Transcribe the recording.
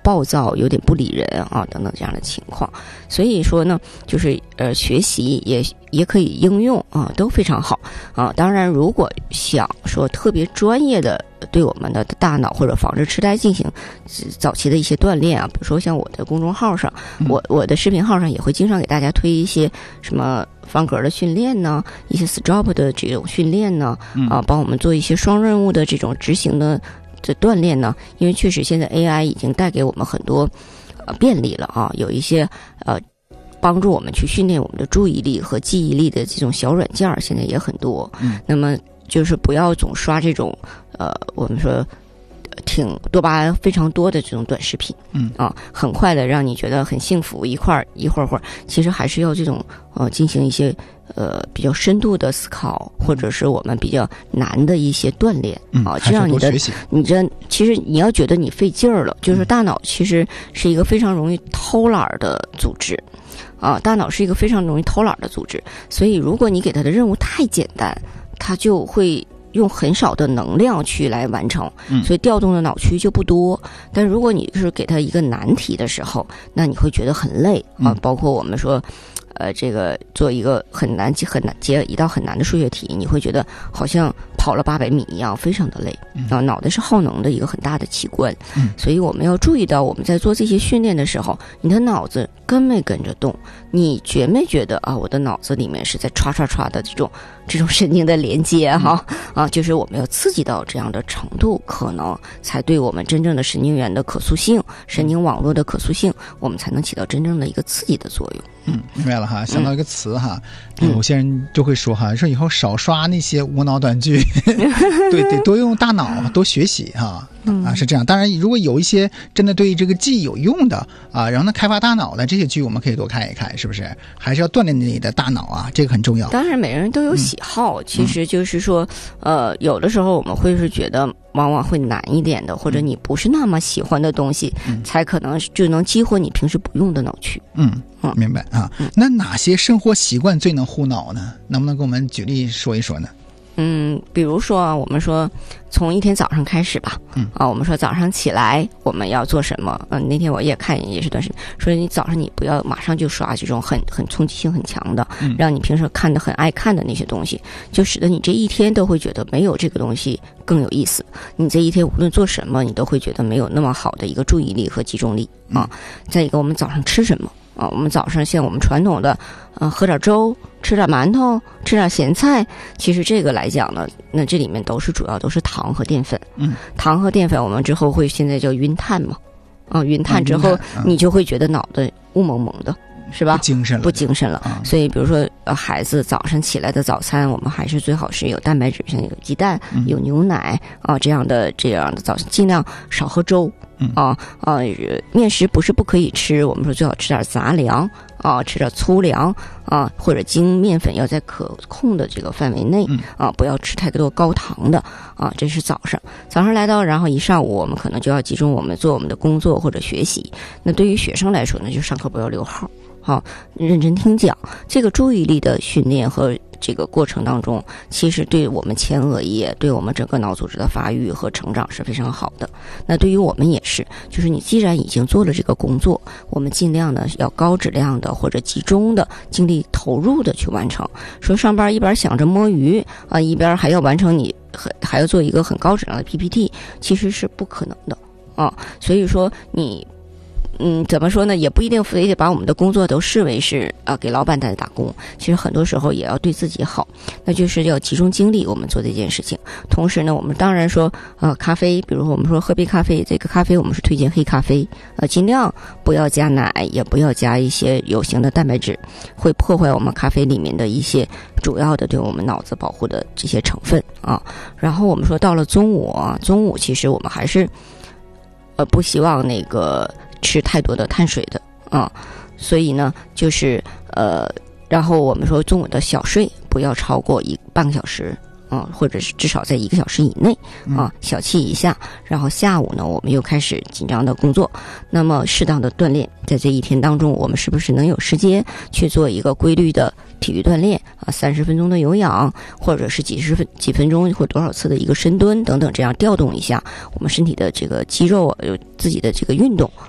暴躁、有点不理人啊等等这样的情况。所以说呢，就是学习也可以应用啊，都非常好啊。当然，如果想说特别专业的对我们的大脑或者防治痴呆进行早期的一些锻炼啊，比如说像我的公众号上，我的视频号上也会经常给大家推一些什么方格的训练呢，一些 STOP 的这种训练呢，帮我们做一些双任务的这种执行的锻炼呢。因为确实现在 AI 已经带给我们很多便利了啊，有一些帮助我们去训练我们的注意力和记忆力的这种小软件现在也很多。那么就是不要总刷这种我们说挺多巴胺非常多的这种短视频，很快的让你觉得很幸福，一会儿，其实还是要这种进行一些比较深度的思考，或者是我们比较难的一些锻炼这样其实你要觉得你费劲儿了，就是大脑其实是一个非常容易偷懒的组织大脑是一个非常容易偷懒的组织，所以如果你给它的任务太简单，它就会用很少的能量去来完成，所以调动的脑区就不多。但如果你是给它一个难题的时候，那你会觉得很累包括我们说这个做一个很难解一道很难的数学题，你会觉得好像跑了800米一样，非常的累脑袋是耗能的一个很大的器官，所以我们要注意到我们在做这些训练的时候，你的脑子跟没跟着动，你觉没觉得我的脑子里面是在唰唰唰的这种神经的连接就是我们要刺激到这样的程度，可能才对我们真正的神经元的可塑性、神经网络的可塑性，我们才能起到真正的一个刺激的作用。 明白了哈，想到一个词哈，有些人就会说说以后少刷那些无脑短剧，对，得多用大脑，多学习哈。是这样。当然，如果有一些真的对这个记忆有用的然后呢开发大脑的这些剧，我们可以多看一看，是不是？还是要锻炼你的大脑这个很重要。 当然，每个人都有喜好，其实就是说，有的时候我们会是觉得往往会难一点的，或者你不是那么喜欢的东西，才可能就能激活你平时不用的脑区。 明白那哪些生活习惯最能护脑呢？能不能给我们举例说一说呢？ 比如说我们说从一天早上开始吧，我们说早上起来我们要做什么？那天我也看也是短视频，说你早上你不要马上就刷这种很冲击性很强的，让你平时看的很爱看的那些东西，就使得你这一天都会觉得没有这个东西更有意思。你这一天无论做什么，你都会觉得没有那么好的一个注意力和集中力再一个，我们早上吃什么？我们早上像我们传统的喝点粥，吃点馒头，吃点咸菜，其实这个来讲呢，那这里面主要都是糖和淀粉。糖和淀粉我们之后会现在叫晕碳嘛，晕碳之后你就会觉得脑袋雾蒙蒙的，是吧？不精神了。所以比如说孩子早上起来的早餐，我们还是最好是有蛋白质，像有鸡蛋、有牛奶这样的早餐，尽量少喝粥。面食不是不可以吃，我们说最好吃点杂粮吃点粗粮或者精面粉要在可控的这个范围内不要吃太多高糖的这是早上来到，然后一上午我们可能就要集中我们做我们的工作或者学习。那对于学生来说呢，就上课不要溜号认真听讲。这个注意力的训练和这个过程当中，其实对我们前额叶，对我们整个脑组织的发育和成长是非常好的。那对于我们也是，就是你既然已经做了这个工作，我们尽量呢要高质量的或者集中的精力投入的去完成。说上班一边想着摸鱼一边还要完成你还要做一个很高质量的 PPT， 其实是不可能的所以说你怎么说呢？也不一定非得把我们的工作都视为是给老板在打工。其实很多时候也要对自己好，那就是要集中精力我们做这件事情。同时呢，我们当然说咖啡，比如说我们说喝杯咖啡，这个咖啡我们是推荐黑咖啡尽量不要加奶，也不要加一些有形的蛋白质，会破坏我们咖啡里面的一些主要的对我们脑子保护的这些成分然后我们说到了中午其实我们还是不希望那个吃太多的碳水的所以呢就是然后我们说中午的小睡不要超过半个小时或者是至少在1个小时以内小憩一下，然后下午呢我们又开始紧张的工作。那么适当的锻炼，在这一天当中我们是不是能有时间去做一个规律的体育锻炼30分钟的有氧，或者是几分钟或多少次的一个深蹲等等，这样调动一下我们身体的这个肌肉有自己的这个运动